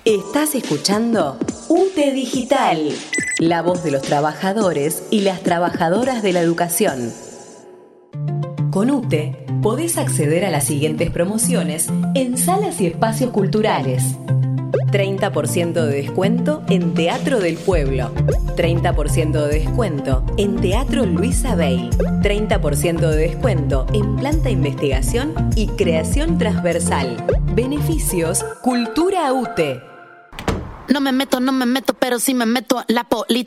Estás escuchando UTE Digital, la voz de los trabajadores y las trabajadoras de la educación. Con UTE podés acceder a las siguientes promociones en salas y espacios culturales. 30% de descuento en Teatro del Pueblo. 30% de descuento en Teatro Luisa Bey. 30% de descuento en Planta Investigación y Creación Transversal. Beneficios Cultura UTE. No me meto, pero sí me meto a la política.